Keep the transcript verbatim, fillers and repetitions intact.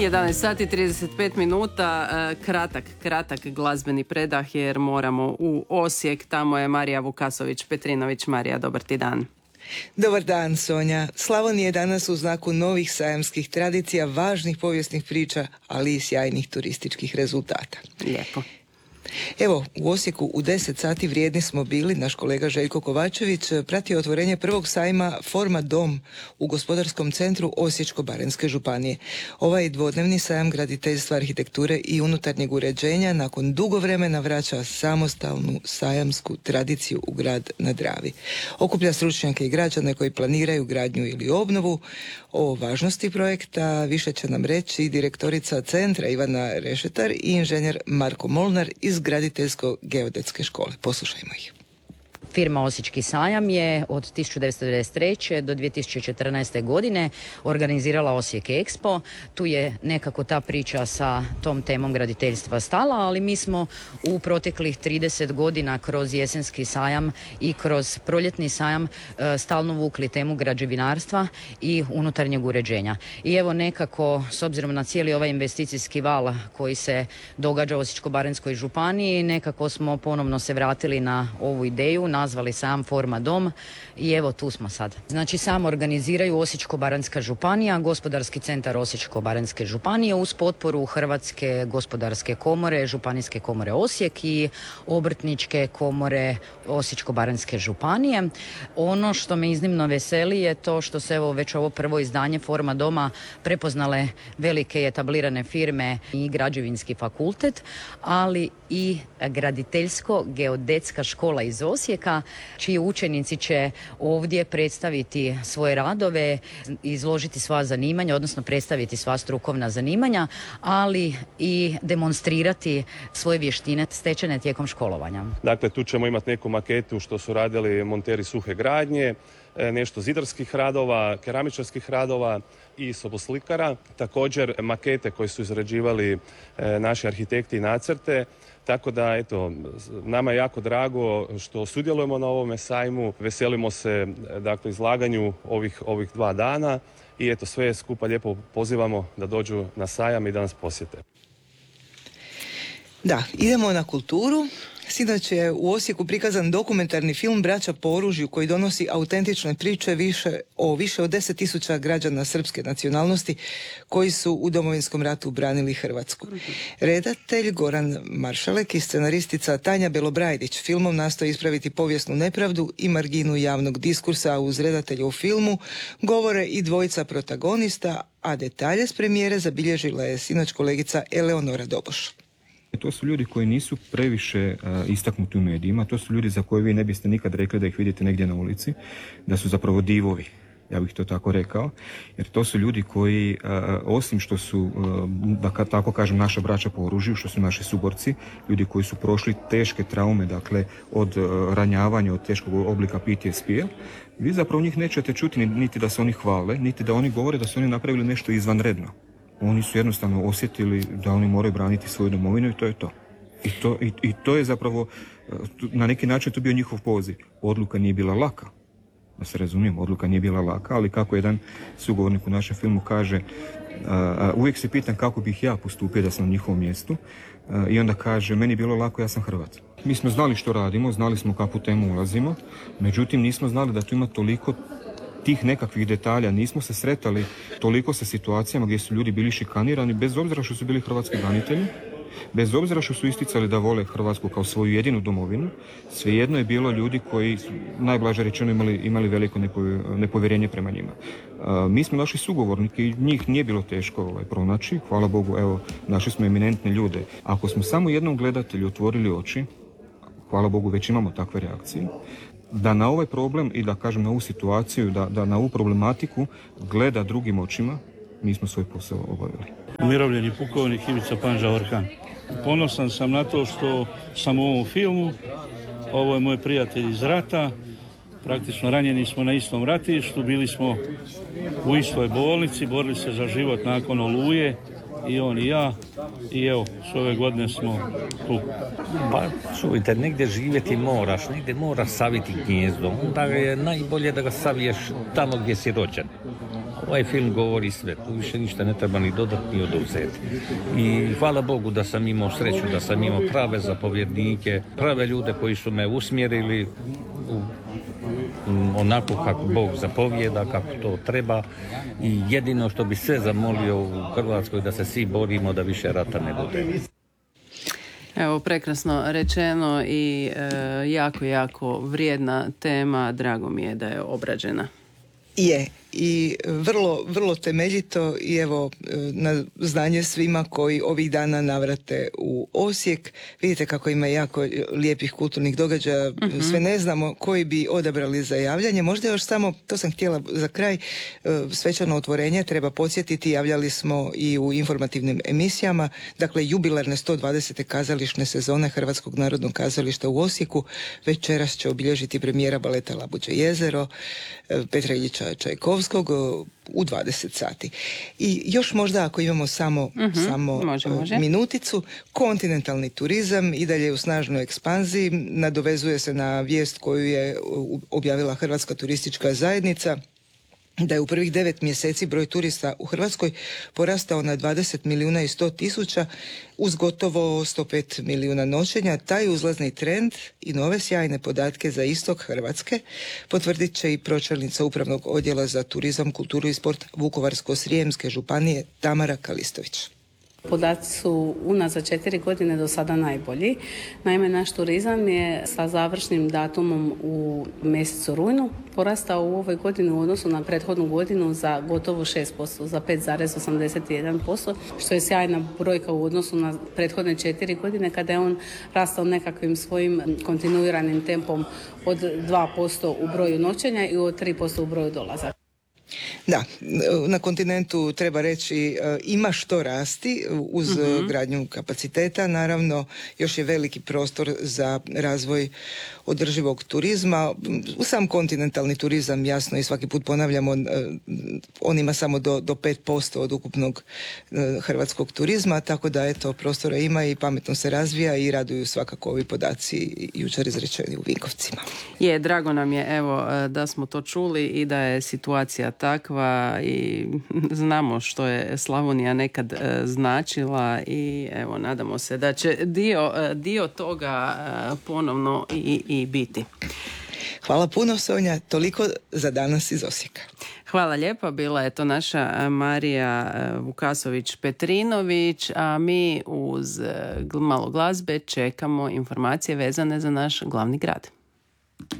jedanaest sati trideset pet minuta, kratak, kratak glazbeni predah jer moramo u Osijek, tamo je Marija Vukasović-Petrinović. Marija, dobar ti dan. Dobar dan, Sonja. Slavonija je danas u znaku novih sajamskih tradicija, važnih povijesnih priča, ali i sjajnih turističkih rezultata. Lijepo. Evo, u Osijeku u deset sati vrijedni smo bili, naš kolega Željko Kovačević pratio otvorenje prvog sajma Forma Dom u gospodarskom centru Osječko-baranjske županije. Ovaj dvodnevni sajam graditeljstva, arhitekture i unutarnjeg uređenja nakon dugo vremena vraća samostalnu sajamsku tradiciju u grad na Dravi. Okuplja stručnjake i građane koji planiraju gradnju ili obnovu. O važnosti projekta više će nam reći direktorica centra Ivana Rešetar i inženjer Marko Molnar iz Graditeljsko-geodetske škole. Poslušajmo ih. Firma Osječki sajam je od tisuću devetsto devedeset treće do dvije tisuće četrnaeste. godine organizirala Osijek Expo. Tu je nekako ta priča sa tom temom graditeljstva stala, ali mi smo u proteklih trideset godina kroz jesenski sajam i kroz proljetni sajam stalno vukli temu građevinarstva i unutarnjeg uređenja. I evo nekako, s obzirom na cijeli ovaj investicijski val koji se događa u Osječko-baranjskoj županiji, nekako smo ponovno se vratili na ovu ideju, nazvali sam Forma Dom i evo tu smo sad. Znači sam organiziraju Osječko-baranjska županija, gospodarski centar Osječko-baranjske županije uz potporu Hrvatske gospodarske komore, Županijske komore Osijek i Obrtničke komore Osječko-baranjske županije. Ono što me iznimno veseli je to što se evo već ovo prvo izdanje Forma Doma prepoznale velike etablirane firme i građevinski fakultet, ali i Graditeljsko-geodetska škola iz Osijeka, čiji učenici će ovdje predstaviti svoje radove, izložiti sva zanimanja, odnosno predstaviti sva strukovna zanimanja, ali i demonstrirati svoje vještine stečene tijekom školovanja. Dakle, tu ćemo imati neku maketu što su radili monteri suhe gradnje, nešto zidarskih radova, keramičarskih radova i soboslikara. Također makete koje su izrađivali naši arhitekti i nacrte. Tako da, eto, nama je jako drago što sudjelujemo na ovome sajmu, veselimo se, dakle, izlaganju ovih, ovih dva dana i eto, sve skupa lijepo pozivamo da dođu na sajam i da nas posjete. Da, idemo na kulturu. Sinoć je u Osijeku prikazan dokumentarni film Braća po oružju koji donosi autentične priče više, o više od deset tisuća građana srpske nacionalnosti koji su u Domovinskom ratu branili Hrvatsku. Redatelj Goran Maršalek i scenaristica Tanja Belobrajdić filmom nastoji ispraviti povijesnu nepravdu i marginu javnog diskursa, a uz redatelja u filmu govore i dvojica protagonista, a detalje s premijere zabilježila je sinoć kolegica Eleonora Doboš. To su ljudi koji nisu previše uh, istaknuti u medijima, to su ljudi za koje vi ne biste nikad rekli da ih vidite negdje na ulici, da su zapravo divovi, ja bih to tako rekao, jer to su ljudi koji, uh, osim što su, uh, da ka, tako kažem, naša braća po oružju, što su naši suborci, ljudi koji su prošli teške traume, dakle, od uh, ranjavanja, od teškog oblika P T S P-a, vi zapravo njih nećete čuti niti da se oni hvale, niti da oni govore da su oni napravili nešto izvanredno. Oni su jednostavno osjetili da oni moraju braniti svoju domovinu i to je to. I to, i, i to je zapravo, na neki način to bio njihov poziv. Odluka nije bila laka. Da se razumijem, odluka nije bila laka, ali kako jedan sugovornik u našem filmu kaže, a, uvijek se pitam kako bih ja postupio da sam na njihovom mjestu, a, i onda kaže, meni je bilo lako, ja sam Hrvat. Mi smo znali što radimo, znali smo kakvu temu ulazimo, međutim nismo znali da tu ima toliko tih nekakvih detalja, nismo se sretali toliko sa situacijama gdje su ljudi bili šikanirani, bez obzira što su bili hrvatski branitelji, bez obzira što su isticali da vole Hrvatsku kao svoju jedinu domovinu, svejedno je bilo ljudi koji su, najblaže rečeno, imali, imali veliko nepovjerenje prema njima. A, mi smo naši sugovorniki i njih nije bilo teško ovaj, pronaći, hvala Bogu, evo, našli smo eminentne ljude. Ako smo samo jednom gledatelju otvorili oči, hvala Bogu, već imamo takve reakcije, da na ovaj problem i da kažem na ovu situaciju, da, da na ovu problematiku gleda drugim očima, mi smo svoj posao obavili. Umirovljeni pukovnik Ivica Panža Orkan. Ponosan sam na to što sam u ovom filmu. Ovo je moj prijatelj iz rata. Praktično ranjeni smo na istom ratištu, bili smo u istoj bolnici, borili se za život nakon Oluje i on i ja, i evo, s ove godine smo tu. Pa čujte, negdje živjeti moraš, negdje moraš saviti gnjezdo, onda je najbolje da ga saviješ tamo gdje si rođen. Ovaj film govori sve, tu više ništa ne treba ni dodati ni oduzeti. I hvala Bogu da sam imao sreću, da sam imao prave zapovjednike, prave ljude koji su me usmjerili u onako kako Bog zapovijeda, kako to treba, i jedino što bi sve zamolio u Hrvatskoj da se svi borimo da više rata ne bude. Evo, prekrasno rečeno i e, jako, jako vrijedna tema. Drago mi je da je obrađena. Je, i vrlo, vrlo temeljito, i evo na znanje svima koji ovih dana navrate u Osijek. Vidite kako ima jako lijepih kulturnih događaja, uh-huh. Sve ne znamo koji bi odabrali za javljanje. Možda još samo, to sam htjela za kraj, svečano otvorenje treba podsjetiti, javljali smo i u informativnim emisijama, dakle jubilarne sto dvadesete kazališne sezone Hrvatskog narodnog kazališta u Osijeku večeras će obilježiti premijera baleta Labuđe jezero Petra Iljića Čajkovskog u dvadeset sati. I još možda ako imamo samo, uh-huh. samo može, može. minuticu, kontinentalni turizam i dalje u snažnoj ekspanziji, nadovezuje se na vijest koju je objavila Hrvatska turistička zajednica, da je u prvih devet mjeseci broj turista u Hrvatskoj porastao na dvadeset milijuna i sto tisuća uz gotovo sto pet milijuna noćenja. Taj uzlazni trend i nove sjajne podatke za istok Hrvatske potvrdit će i pročelnica Upravnog odjela za turizam, kulturu i sport Vukovarsko-srijemske županije Tamara Kalistović. Podaci su unazad četiri godine do sada najbolji. Naime, naš turizam je sa završnim datumom u mjesecu rujnu porastao u ovoj godini u odnosu na prethodnu godinu za gotovo šest posto, za pet zarez osamdeset jedan posto, što je sjajna brojka u odnosu na prethodne četiri godine kada je on rastao nekakvim svojim kontinuiranim tempom od dva posto u broju noćenja i od tri posto u broju dolazaka. Da, na kontinentu treba reći ima što rasti uz uh-huh. gradnju kapaciteta. Naravno, još je veliki prostor za razvoj održivog turizma. U sam kontinentalni turizam, jasno, i svaki put ponavljamo, on ima samo do, do pet posto od ukupnog hrvatskog turizma, tako da eto, prostora ima i pametno se razvija i raduju svakako ovi podaci jučer izrečeni u Vinkovcima. Je, drago nam je evo da smo to čuli i da je situacija takva i znamo što je Slavonija nekad e, značila i evo nadamo se da će dio, e, dio toga e, ponovno i, i biti. Hvala puno, Sonja, toliko za danas iz Osijeka. Hvala lijepa, bila je to naša Marija Vukasović-Petrinović, a mi uz malo glazbe čekamo informacije vezane za naš glavni grad.